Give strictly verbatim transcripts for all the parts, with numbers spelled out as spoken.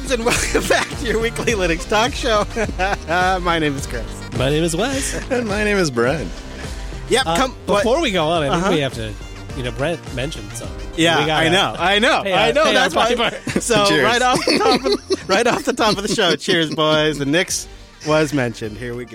friends, and welcome back to your weekly Linux talk show. My name is Chris. My name is Wes. And my name is Brent. Yep. Uh, come before what? we go on, I think Uh-huh. we have to, you know, Brent mentioned something. Yeah, We gotta I know, I know, pay I our- know. pay That's our why. piper. So Cheers. right off the top, of, right off the top of the show, cheers, boys. The Knicks was mentioned. Here we go.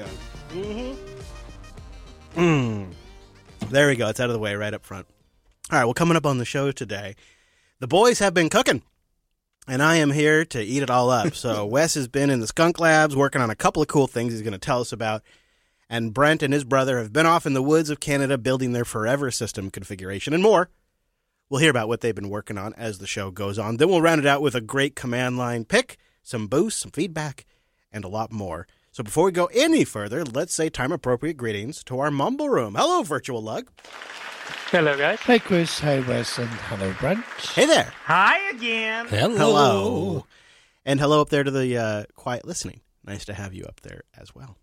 Mm-hmm. Mm. There we go. It's out of the way, right up front. All right. Well, coming up on the show today, the boys have been cooking, and I am here to eat it all up. So Wes has been in the Skunk Labs working on a couple of cool things he's going to tell us about. And Brent and his brother have been off in the woods of Canada building their forever system configuration and more. We'll hear about what they've been working on as the show goes on. Then we'll round it out with a great command line pick, some boosts, some feedback, and a lot more. So before we go any further, let's say time-appropriate greetings to our Mumble Room. Hello, Virtual Lug. Hello, guys. Hey, Chris. Hey, Wes. And hello, Brent. Hey there. Hi again. Hello. Hello. And hello up there to the uh, quiet listening. Nice to have you up there as well.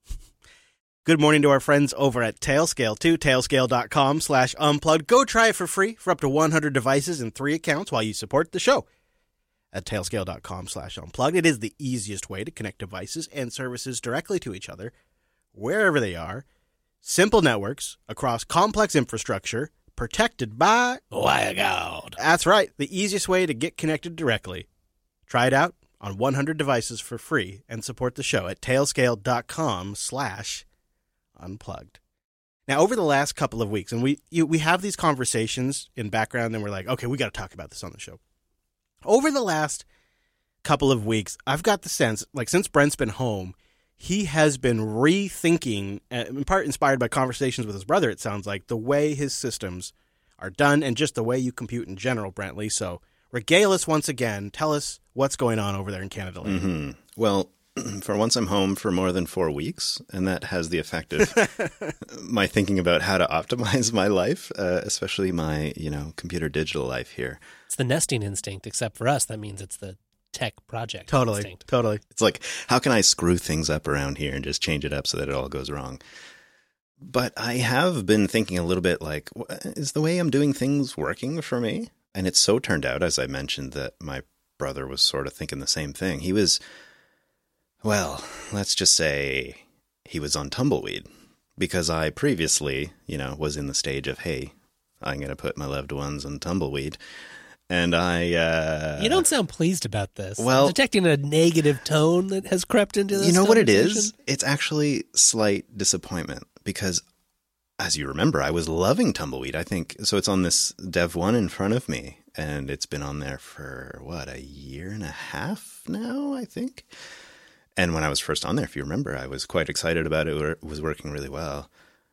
Good morning to our friends over at Tailscale, too. Tailscale.com slash unplugged. Go try it for free for up to one hundred devices and three accounts while you support the show. At Tailscale.com slash unplugged. It is the easiest way to connect devices and services directly to each other, wherever they are. Simple networks across complex infrastructure, protected by... WireGuard. That's right. The easiest way to get connected directly. Try it out on one hundred devices for free and support the show at Tailscale.com slash unplugged. Now, over the last couple of weeks, and we you, we have these conversations in background, and we're like, okay, we got to talk about this on the show. Over the last couple of weeks, I've got the sense, like since Brent's been home, he has been rethinking, uh, in part inspired by conversations with his brother, it sounds like, the way his systems are done and just the way you compute in general, Brentley. So regale us once again. Tell us what's going on over there in Canada. Mm-hmm. Well, for once I'm home for more than four weeks, and that has the effect of my thinking about how to optimize my life, uh, especially my, you know, computer digital life here. It's the nesting instinct, except for us, that means it's the tech project Totally, instinct. totally. It's like, how can I screw things up around here and just change it up so that it all goes wrong? But I have been thinking a little bit like, is the way I'm doing things working for me? And it so turned out, as I mentioned, that my brother was sort of thinking the same thing. He was... Well, let's just say he was on tumbleweed because I previously, you know, was in the stage of, hey, I'm going to put my loved ones on tumbleweed. And I... Uh, You don't sound pleased about this. Well- I'm detecting a negative tone that has crept into this You know what it conversation. is? It's actually slight disappointment because, as you remember, I was loving tumbleweed. I think, so it's on this Dev one in front of me, and it's been on there for, what, a year and a half now, I think? And when I was first on there, if you remember, I was quite excited about it. It was working really well.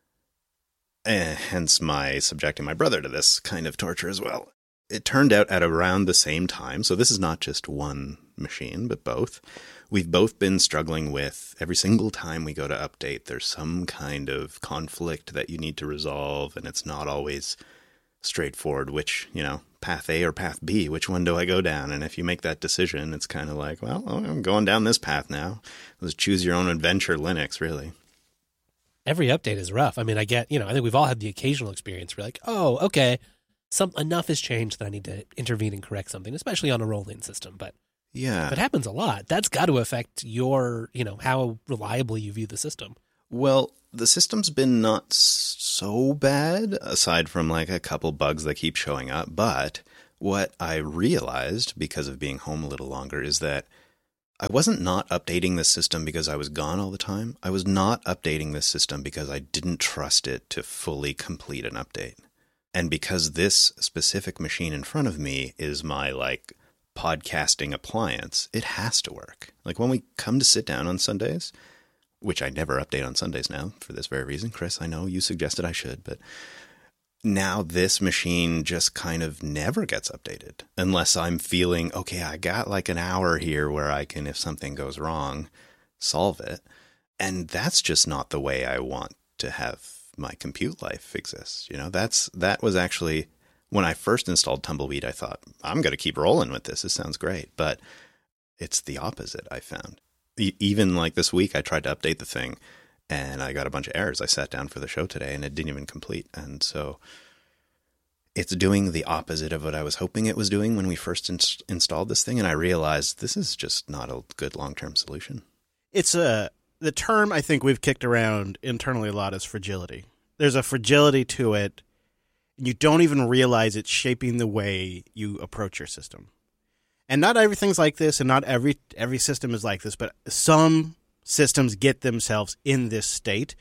And hence my subjecting my brother to this kind of torture as well. It turned out at around the same time. So this is not just one machine, but both. We've both been struggling with every single time we go to update, there's some kind of conflict that you need to resolve. And it's not always straightforward, which, you know, path A or path B, which one do I go down? And if you make that decision, it's kind of like, well, I'm going down this path now. Let's choose your own adventure Linux, really. Every update is rough. I mean, I get, you know, I think we've all had the occasional experience where like, oh, okay, some enough has changed that I need to intervene and correct something, especially on a rolling system. But Yeah. if it happens a lot, that's got to affect your, you know, how reliably you view the system. Well, the system's been not so bad, aside from like a couple bugs that keep showing up. But what I realized because of being home a little longer is that I wasn't not updating the system because I was gone all the time. I was not updating the system because I didn't trust it to fully complete an update. And because this specific machine in front of me is my like podcasting appliance, it has to work. Like when we come to sit down on Sundays, which I never update on Sundays now for this very reason. Chris, I know you suggested I should, but now this machine just kind of never gets updated unless I'm feeling, okay, I got like an hour here where I can, if something goes wrong, solve it. And that's just not the way I want to have my compute life exist. You know, that's, that was actually, when I first installed Tumbleweed, I thought, I'm going to keep rolling with this. This sounds great. But it's the opposite, I found. Even like this week, I tried to update the thing and I got a bunch of errors. I sat down for the show today and it didn't even complete. And so it's doing the opposite of what I was hoping it was doing when we first in- installed this thing. And I realized this is just not a good long-term solution. It's a, the term I think we've kicked around internally a lot is fragility. There's a fragility to it. You don't even realize it's shaping the way you approach your system. And not everything's like this, and not every every system is like this, but some systems get themselves in this state.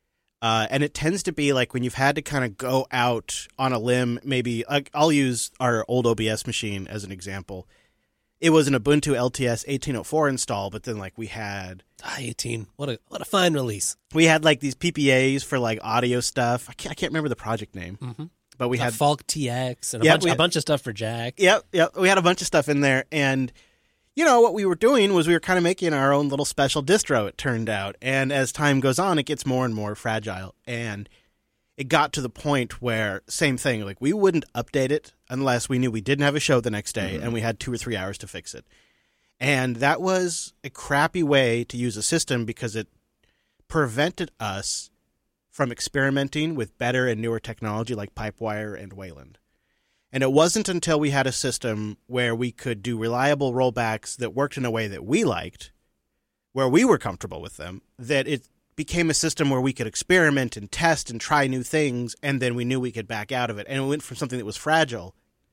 Uh, and it tends to be like when you've had to kind of go out on a limb, maybe like I'll use our old O B S machine as an example. It was an Ubuntu L T S eighteen oh four install, but then like we had Ah, eighteen. What a what a fine release. we had like these P P As for like audio stuff. I can't, I can't remember the project name, Mm-hmm. but we We had Falk T X and a, Yeah, bunch, we a had- bunch of stuff for Jack. Yep, yep. We had a bunch of stuff in there, and you know what we were doing was we were kind of making our own little special distro. It turned out, and as time goes on, it gets more and more fragile, and it got to the point where same thing. Like we wouldn't update it unless we knew we didn't have a show the next day, Mm-hmm. and we had two or three hours to fix it. And that was a crappy way to use a system because it prevented us from experimenting with better and newer technology like Pipewire and Wayland. And it wasn't until we had a system where we could do reliable rollbacks that worked in a way that we liked, where we were comfortable with them, that it became a system where we could experiment and test and try new things, and then we knew we could back out of it. And it went from something that was fragile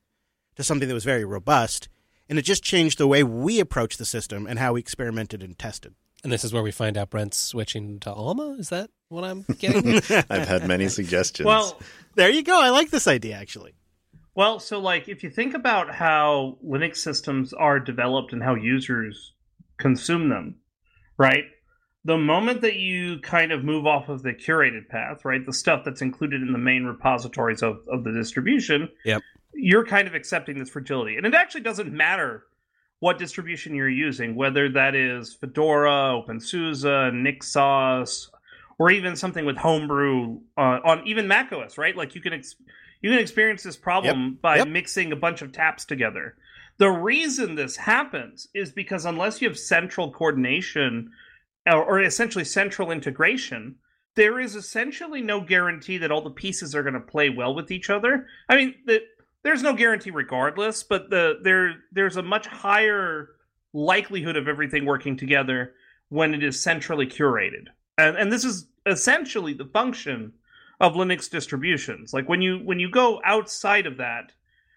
to something that was very robust, and it just changed the way we approached the system and how we experimented and tested. And this is where we find out Brent's switching to Alma? Is that what I'm getting? I've had many suggestions. Well, There you go. I like this idea, actually. well, so like if you think about how Linux systems are developed and how users consume them, right? The moment that you kind of move off of the curated path, right, the stuff that's included in the main repositories of, of the distribution, Yep. you're kind of accepting this fragility. And it actually doesn't matter what distribution you're using, whether that is Fedora, OpenSUSE, NixOS, or even something with Homebrew uh, on even macOS, right? Like you can ex- you can experience this problem Yep. by Yep. mixing a bunch of taps together. The reason this happens is because unless you have central coordination or, or essentially central integration, there is essentially no guarantee that all the pieces are going to play well with each other. I mean, the, there's no guarantee regardless, but the there there's a much higher likelihood of everything working together when it is centrally curated. And and this is essentially the function of Linux distributions. Like when you when you go outside of that,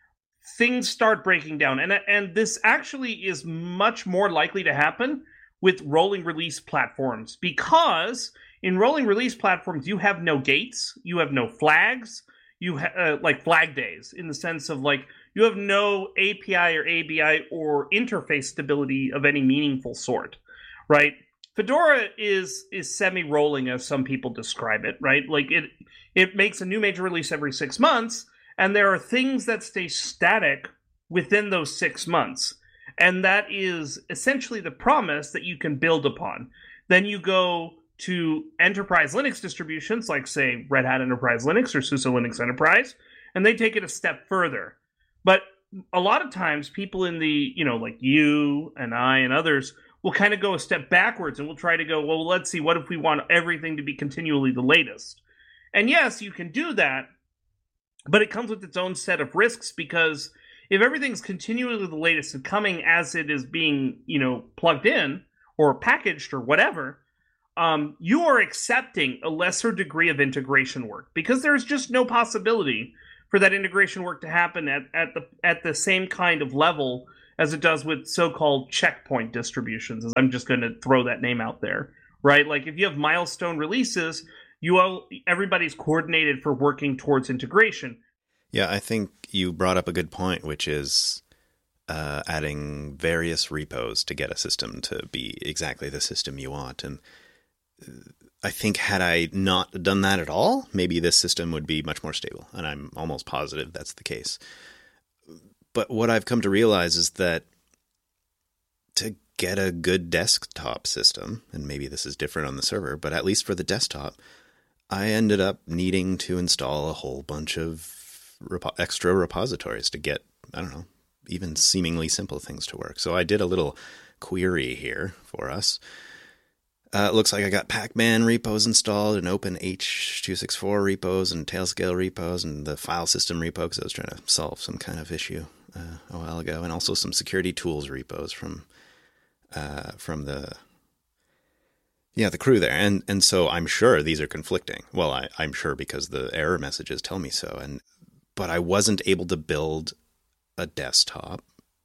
things start breaking down. And and this actually is much more likely to happen with rolling release platforms, because in rolling release platforms you have no gates, you have no flags, you ha- uh, like flag days, in the sense of like you have no A P I or A B I or interface stability of any meaningful sort, right? Fedora is is semi-rolling, as some people describe it, right? Like it it makes a new major release every six months, and there are things that stay static within those six months. And that is essentially the promise that you can build upon. Then you go to enterprise Linux distributions, like, say, Red Hat Enterprise Linux or SUSE Linux Enterprise, and they take it a step further. But a lot of times, people in the, you know, like you and I and others will kind of go a step backwards, and we'll try to go, well, let's see, what if we want everything to be continually the latest? And yes, you can do that, but it comes with its own set of risks, because if everything's continually the latest and coming as it is being, you know, plugged in or packaged or whatever, um, you are accepting a lesser degree of integration work, because there's just no possibility for that integration work to happen at, at the at the same kind of level as it does with so-called checkpoint distributions. As I'm just going to throw that name out there, right? Like if you have milestone releases, you all, everybody's coordinated for working towards integration. Yeah, I think you brought up a good point, which is uh, adding various repos to get a system to be exactly the system you want. And I think had I not done that at all, maybe this system would be much more stable. And I'm almost positive that's the case. But what I've come to realize is that to get a good desktop system, and maybe this is different on the server, but at least for the desktop, I ended up needing to install a whole bunch of repo- extra repositories to get, I don't know, even seemingly simple things to work. So I did a little query here for us. Uh, it looks like I got Pacman repos installed and Open H two sixty-four repos and Tailscale repos and the file system repo because I was trying to solve some kind of issue uh, a while ago, and also some security tools repos from uh, from the yeah the crew there. And and so I'm sure these are conflicting. Well, I, I'm sure because the error messages tell me so. And but I wasn't able to build a desktop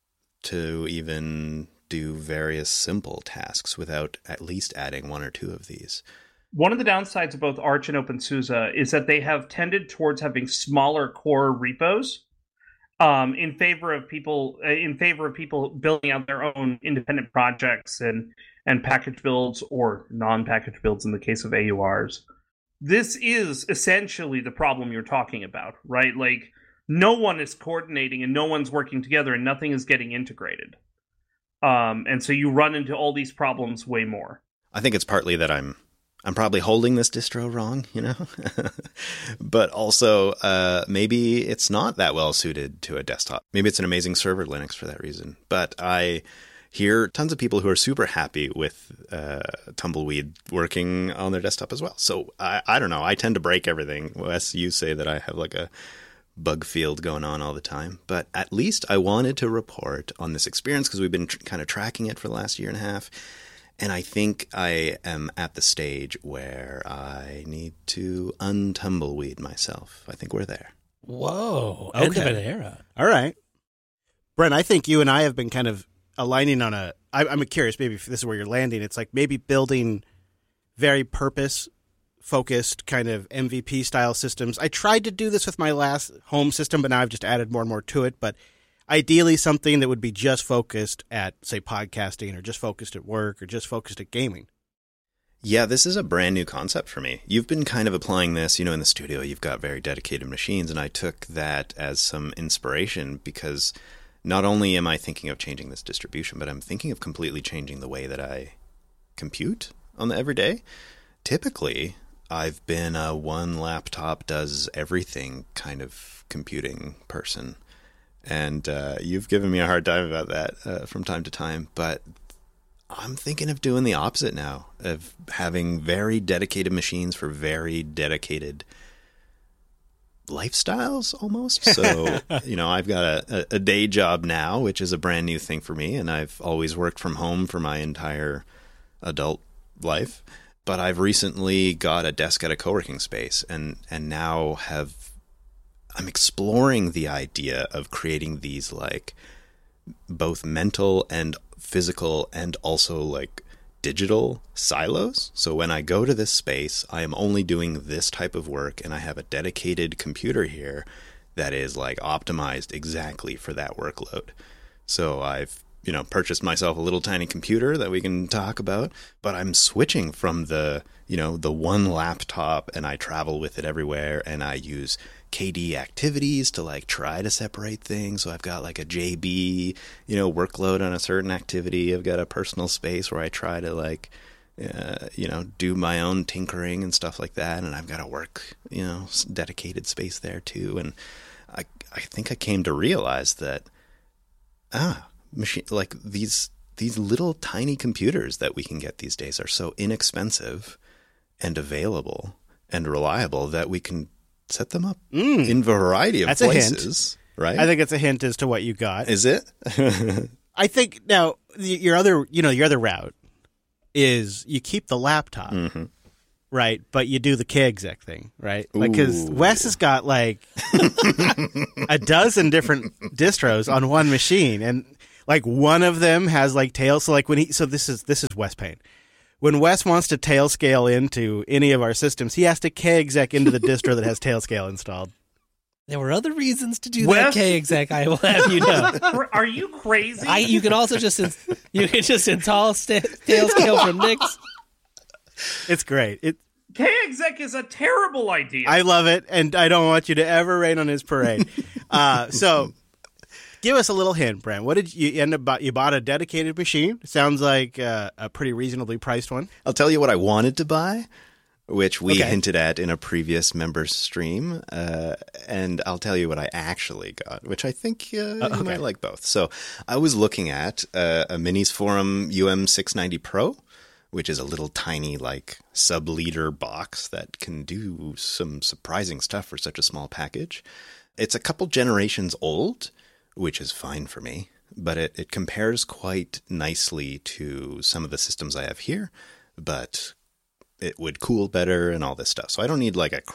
to even do various simple tasks without at least adding one or two of these. One of the downsides of both Arch and OpenSUSE is that they have tended towards having smaller core repos um, in favor of people in favor of people building out their own independent projects and and package builds or non-package builds in the case of A U Rs. This is essentially the problem you're talking about, right? Like, no one is coordinating and no one's working together and nothing is getting integrated. Um, and so you run into all these problems way more. I think it's partly that I'm I'm probably holding this distro wrong, you know, but also uh, maybe it's not that well suited to a desktop. Maybe it's an amazing server Linux for that reason. But I hear tons of people who are super happy with uh, Tumbleweed working on their desktop as well. So I, I don't know. I tend to break everything. Wes, you say that I have like a bug field going on all the time, but at least I wanted to report on this experience because we've been tr- kind of tracking it for the last year and a half. And I think I am at the stage where I need to untumbleweed myself. I think we're there. Whoa. Okay. End of an era. All right. Brent, I think you and I have been kind of aligning on a, I, I'm curious, maybe if this is where you're landing. It's like maybe building very purpose focused kind of M V P style systems. I tried to do this with my last home system, but now I've just added more and more to it. But ideally something that would be just focused at, say, podcasting or just focused at work or just focused at gaming. Yeah, this is a brand new concept for me. You've been kind of applying this, you know, in the studio, you've got very dedicated machines. And I took that as some inspiration because not only am I thinking of changing this distribution, but I'm thinking of completely changing the way that I compute on the everyday. Typically, I've been a one laptop does everything kind of computing person. And uh, you've given me a hard time about that uh, from time to time. But I'm thinking of doing the opposite now, of having very dedicated machines for very dedicated lifestyles almost. So, you know, I've got a, a day job now, which is a brand new thing for me. And I've always worked from home for my entire adult life. But I've recently got a desk at a co-working space and, and now have, I'm exploring the idea of creating these like both mental and physical and also like digital silos. So when I go to this space, I am only doing this type of work and I have a dedicated computer here that is like optimized exactly for that workload. So I've you know, purchased myself a little tiny computer that we can talk about, but I'm switching from the, you know, the one laptop and I travel with it everywhere and I use K D activities to like try to separate things. So I've got like a J B, you know, workload on a certain activity. I've got a personal space where I try to like, uh, you know, do my own tinkering and stuff like that. And I've got a work, you know, dedicated space there too. And I, I think I came to realize that, ah, machine like these these little tiny computers that we can get these days are so inexpensive and available and reliable that we can set them up Mm. in a variety of That's a hint. places, right? I think it's a hint as to what you got. Is it? I think now y- your other, you know, your other route is you keep the laptop, Mhm. right? But you do the K-exec thing, right? Like, because Ooh. Wes has got like a dozen different distros on one machine, and like one of them has like tail. So like when he, so this is this is Wes Payne. When Wes wants to tail scale into any of our systems, he has to K-exec into the distro that has tail scale installed. There were other reasons to do Wes- that, K-exec, I will have you know. Are you crazy? I, you can also just in, you can just install st- Tailscale from Nix. It's great. It K-exec is a terrible idea. I love it, and I don't want you to ever rain on his parade. uh, so, give us a little hint, Brent. What did you end up? bu- You bought a dedicated machine. Sounds like uh, a pretty reasonably priced one. I'll tell you what I wanted to buy, which we Okay. hinted at in a previous member stream, uh, and I'll tell you what I actually got, which I think uh, you okay. might like both. So I was looking at uh, a Minis Forum U M six ninety Pro, which is a little tiny, like, sub-liter box that can do some surprising stuff for such a small package. It's a couple generations old, which is fine for me, but it, it compares quite nicely to some of the systems I have here, but it would cool better and all this stuff. So I don't need like a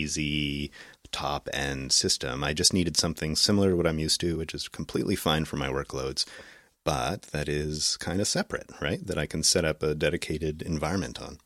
crazy top-end system. I just needed something similar to what I'm used to, which is completely fine for my workloads, but that is kind of separate, right? That I can set up a dedicated environment on.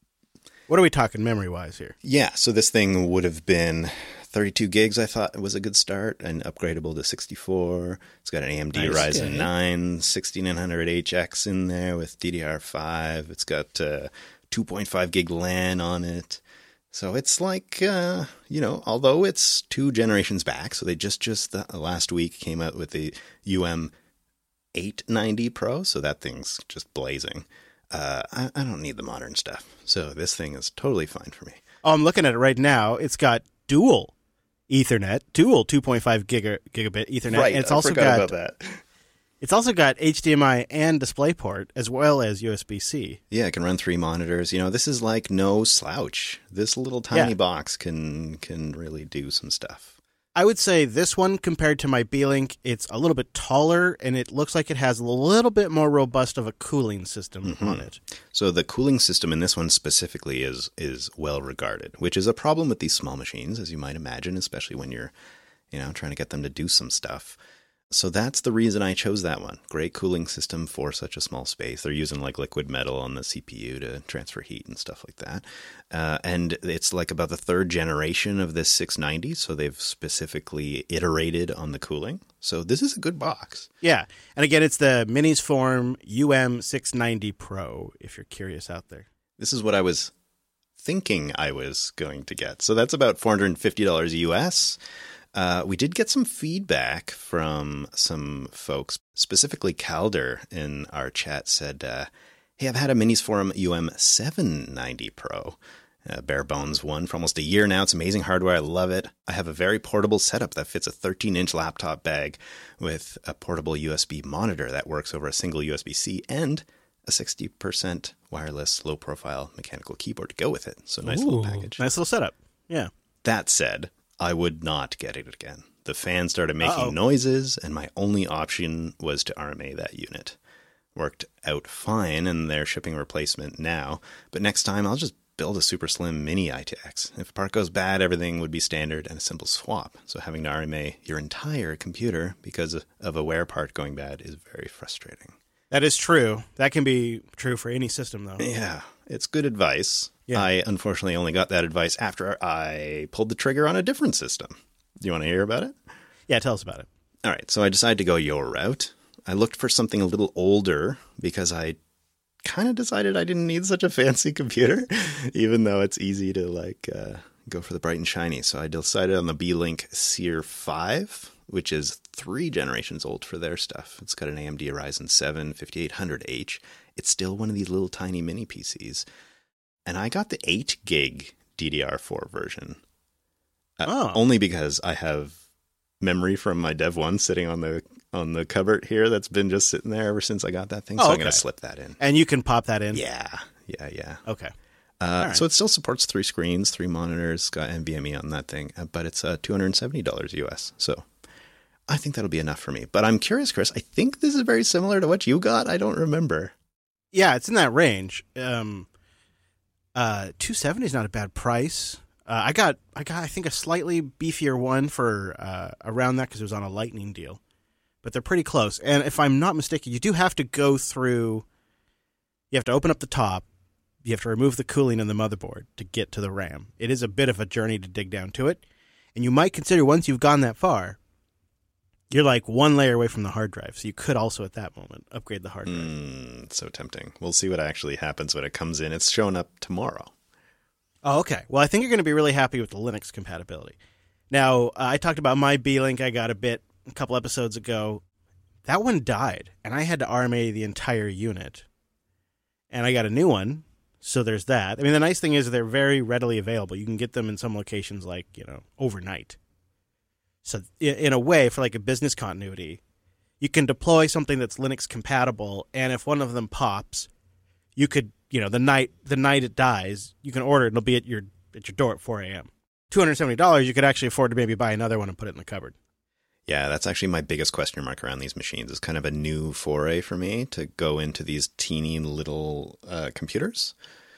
What are we talking memory-wise here? Yeah, so this thing would have been thirty-two gigs, I thought was a good start, and upgradable to sixty-four. It's got an A M D Nice. Ryzen Okay. nine sixty-nine hundred H X in there with D D R five. It's got uh, two point five gig LAN on it. So it's like, uh, you know, although it's two generations back, so they just, just the, last week came out with the U M eight ninety Pro, so that thing's just blazing. Uh, I, I don't need the modern stuff, so this thing is totally fine for me. Oh, I'm looking at it right now. It's got dual Ethernet, dual two point five giga, gigabit Ethernet. Right, and it's I also forgot got about that. it's also got H D M I and DisplayPort as well as U S B C. Yeah, it can run three monitors. You know, this is like no slouch. This little tiny Yeah. box can can really do some stuff. I would say this one compared to my Beelink, it's a little bit taller and it looks like it has a little bit more robust of a cooling system Mhm. on it. So the cooling system in this one specifically is is well regarded, which is a problem with these small machines, as you might imagine, especially when you're, you know, trying to get them to do some stuff. So that's the reason I chose that one. Great cooling system for such a small space. They're using like liquid metal on the C P U to transfer heat and stuff like that. Uh, and it's like about the third generation of this six ninety, so they've specifically iterated on the cooling. So this is a good box. Yeah. And again, it's the Minis Form U M six ninety Pro, if you're curious out there. This is what I was thinking I was going to get. So that's about four hundred fifty dollars U S. Uh, we did get some feedback from some folks, specifically Calder in our chat said, uh, hey, I've had a Minis Forum U M seven ninety Pro, uh, bare bones one for almost a year now. It's amazing hardware. I love it. I have a very portable setup that fits a thirteen inch laptop bag with a portable U S B monitor that works over a single U S B C and a sixty percent wireless low profile mechanical keyboard to go with it. So nice Ooh. little package. Nice little setup. Yeah. That said, I would not get it again. The fan started making Uh-oh. noises, and my only option was to R M A that unit. Worked out fine, and they're shipping a replacement now. But next time, I'll just build a super slim mini I T X. If a part goes bad, everything would be standard and a simple swap. So having to R M A your entire computer because of a wear part going bad is very frustrating. That is true. That can be true for any system, though. Yeah, it's good advice. Yeah. I unfortunately only got that advice after I pulled the trigger on a different system. Do you want to hear about it? Yeah, tell us about it. All right, so I decided to go your route. I looked for something a little older because I kind of decided I didn't need such a fancy computer, even though it's easy to like uh, go for the bright and shiny. So I decided on the Beelink Seer five, which is three generations old for their stuff. It's got an A M D Ryzen seven fifty-eight hundred H. It's still one of these little tiny mini P Cs. And I got the eight gig D D R four version. Uh, Oh. Only because I have memory from my Dev one sitting on the on the cupboard here that's been just sitting there ever since I got that thing. So Oh, I'm okay. going to slip that in. And you can pop that in? Yeah, yeah, yeah. Okay. Uh, right. So it still supports three screens, three monitors, got NVMe on that thing, uh, but it's uh, two hundred seventy dollars U S. So I think that'll be enough for me. But I'm curious, Chris, I think this is very similar to what you got. I don't remember. Yeah, it's in that range. Um, uh, two seventy is not a bad price. Uh, I got, I got, I think a slightly beefier one for uh, around that because it was on a Lightning deal, but they're pretty close. And if I'm not mistaken, you do have to go through. You have to open up the top. You have to remove the cooling in the motherboard to get to the RAM. It is a bit of a journey to dig down to it, and you might consider once you've gone that far, you're like one layer away from the hard drive. So you could also at that moment upgrade the hard drive. Mm, it's so tempting. We'll see what actually happens when it comes in. It's showing up tomorrow. Oh, okay. Well, I think you're going to be really happy with the Linux compatibility. Now, uh, I talked about my Beelink I got a bit a couple episodes ago. That one died, and I had to R M A the entire unit. And I got a new one, so there's that. I mean, the nice thing is they're very readily available. You can get them in some locations like, you know, overnight. So i- in a way, for like a business continuity, you can deploy something that's Linux compatible, and if one of them pops, you could, you know, the night the night it dies, you can order it and it'll be at your at your door at four a.m. two hundred seventy dollars, you could actually afford to maybe buy another one and put it in the cupboard. Yeah, that's actually my biggest question mark around these machines. It's kind of a new foray for me to go into these teeny little uh, computers.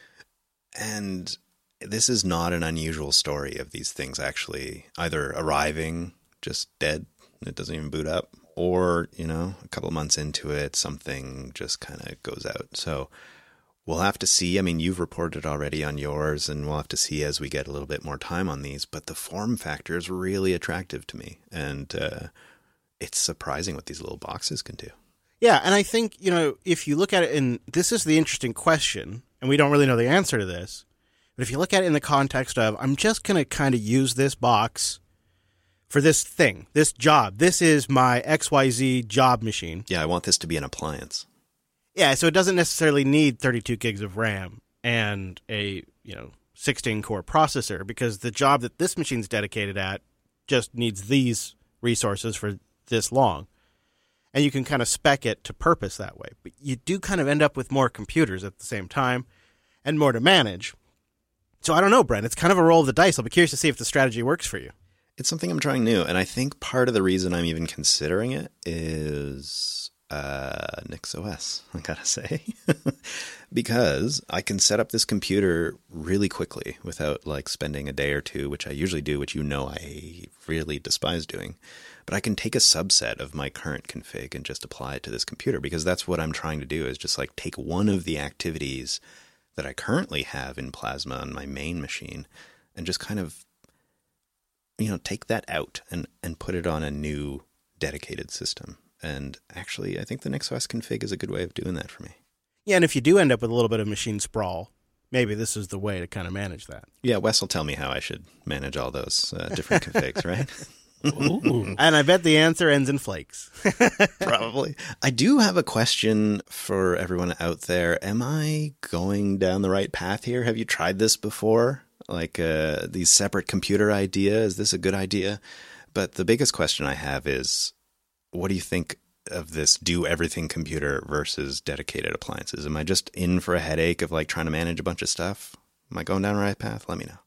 And this is not an unusual story of these things actually either arriving just dead, it doesn't even boot up, or, you know, a couple of months into it, something just kind of goes out. So we'll have to see. I mean, you've reported already on yours, and we'll have to see as we get a little bit more time on these. But the form factor is really attractive to me, and uh, it's surprising what these little boxes can do. Yeah, and I think, you know, if you look at it, and this is the interesting question, and we don't really know the answer to this, but if you look at it in the context of, I'm just going to kind of use this box for this thing, this job. This is my X Y Z job machine. Yeah, I want this to be an appliance. Yeah, so it doesn't necessarily need thirty-two gigs of RAM and a, you know, sixteen core processor, because the job that this machine's dedicated at just needs these resources for this long. And you can kind of spec it to purpose that way. But you do kind of end up with more computers at the same time and more to manage. So I don't know, Brent. It's kind of a roll of the dice. I'll be curious to see if the strategy works for you. It's something I'm trying new, and I think part of the reason I'm even considering it is uh, NixOS, I gotta say. Because I can set up this computer really quickly without like spending a day or two, which I usually do, which you know I really despise doing. But I can take a subset of my current config and just apply it to this computer, because that's what I'm trying to do, is just like take one of the activities that I currently have in Plasma on my main machine and just kind of, you know, take that out and, and put it on a new dedicated system. And actually, I think the NixOS config is a good way of doing that for me. Yeah, and if you do end up with a little bit of machine sprawl, maybe this is the way to kind of manage that. Yeah, Wes will tell me how I should manage all those uh, different configs, right? Ooh. And I bet the answer ends in flakes. Probably. I do have a question for everyone out there. Am I going down the right path here? Have you tried this before? Like uh, these separate computer idea? Is this a good idea? But the biggest question I have is, what do you think of this do everything computer versus dedicated appliances? Am I just in for a headache of like trying to manage a bunch of stuff? Am I going down the right path? Let me know.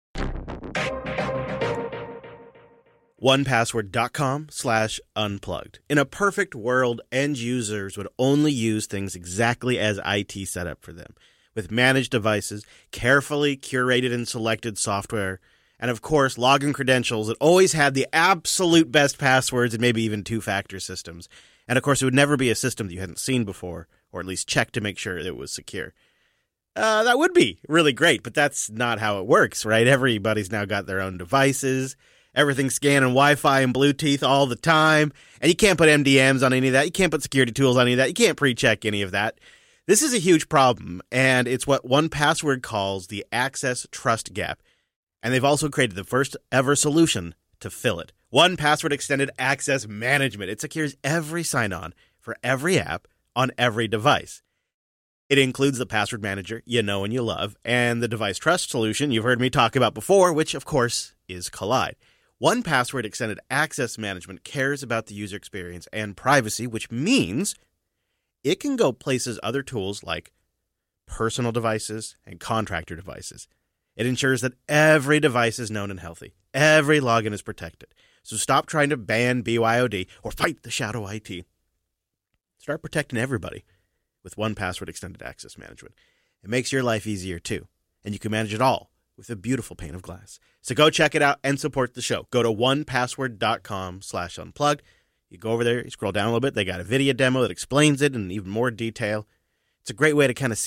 one password dot com slash unplugged. In a perfect world, end users would only use things exactly as I T set up for them, with managed devices, carefully curated and selected software, and of course, login credentials that always had the absolute best passwords and maybe even two-factor systems. And of course, it would never be a system that you hadn't seen before, or at least check to make sure it was secure. Uh, that would be really great, but that's not how it works, right? Everybody's now got their own devices. Everything's scanning Wi-Fi and Bluetooth all the time. And you can't put M D Ms on any of that. You can't put security tools on any of that. You can't pre-check any of that. This is a huge problem, and it's what one Password calls the access trust gap. And they've also created the first ever solution to fill it. one Password Extended Access Management. It secures every sign-on for every app on every device. It includes the password manager you know and you love, and the device trust solution you've heard me talk about before, which, of course, is Collide. one Password Extended Access Management cares about the user experience and privacy, which means it can go places other tools like personal devices and contractor devices. It ensures that every device is known and healthy. Every login is protected. So stop trying to ban B Y O D or fight the shadow I T. Start protecting everybody with one Password Extended Access Management. It makes your life easier too, and you can manage it all with a beautiful pane of glass. So go check it out and support the show. Go to one password dot com slash unplugged. You go over there, you scroll down a little bit. They got a video demo that explains it in even more detail. It's a great way to kind of see